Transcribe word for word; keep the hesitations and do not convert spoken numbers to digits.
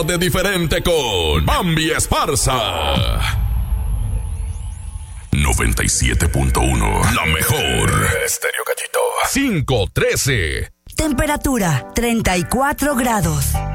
de diferente con Bambi Esparza. noventa y siete punto uno, la mejor. Estéreo Gallito. cinco trece. Temperatura treinta y cuatro grados.